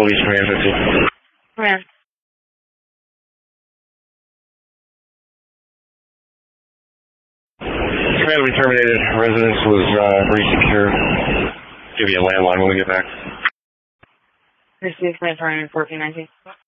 Gold East Command 15. Command. Command, we terminated. Residence was re-secured. Give you a landline when we get back. Received command 1419.